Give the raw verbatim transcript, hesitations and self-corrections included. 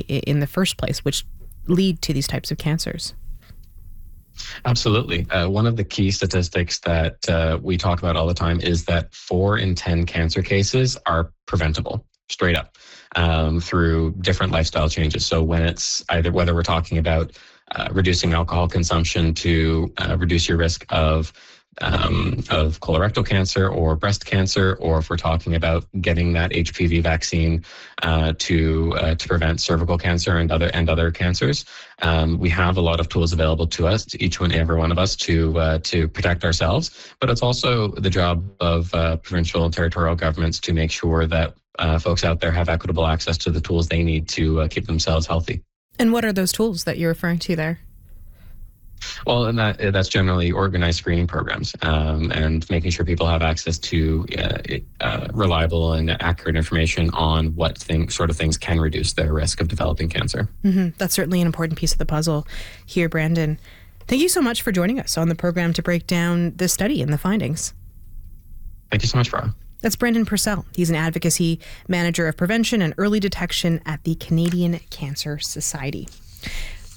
in the first place, which lead to these types of cancers. Absolutely. Uh, one of the key statistics that uh, we talk about all the time is that four in ten cancer cases are preventable, straight up, um, through different lifestyle changes. So when it's either whether we're talking about uh, reducing alcohol consumption to uh, reduce your risk of Um, of colorectal cancer or breast cancer, or if we're talking about getting that H P V vaccine uh, to uh, to prevent cervical cancer and other and other cancers, um, we have a lot of tools available to us, to each one, every one of us, to uh, to protect ourselves. But it's also the job of uh, provincial and territorial governments to make sure that uh, folks out there have equitable access to the tools they need to uh, keep themselves healthy. And what are those tools that you're referring to there? Well, and that that's generally organized screening programs, um, and making sure people have access to uh, uh, reliable and accurate information on what thing, sort of things can reduce their risk of developing cancer. Mm-hmm. That's certainly an important piece of the puzzle here, Brandon. Thank you so much for joining us on the program to break down the study and the findings. Thank you so much, Farah. That's Brandon Purcell. He's an advocacy manager of prevention and early detection at the Canadian Cancer Society.